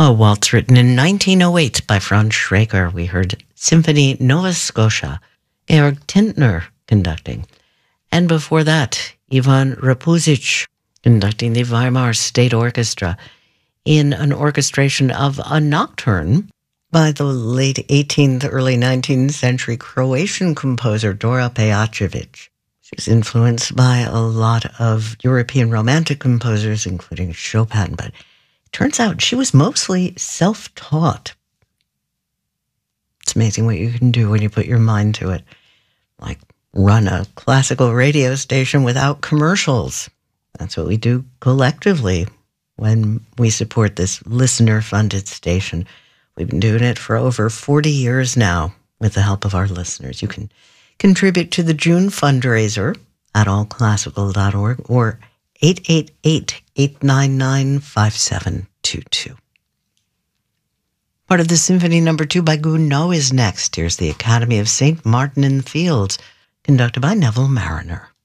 A waltz written in 1908 by Franz Schreker. We heard Symphony Nova Scotia, Georg Tintner conducting. And before that, Ivan Rapusic conducting the Weimar State Orchestra in an orchestration of a nocturne by the late 18th, early 19th century Croatian composer Dora Pejacevic. She was influenced by a lot of European Romantic composers, including Chopin, but it turns out she was mostly self-taught. It's amazing what you can do when you put your mind to it, like run a classical radio station without commercials. That's what we do collectively when we support this listener-funded station. We've been doing it for over 40 years now with the help of our listeners. You can contribute to the June fundraiser at allclassical.org or 888-899-5722. Part of the Symphony No. 2 by Gounod is next. Here's the Academy of St. Martin in the Fields, conducted by Neville Mariner.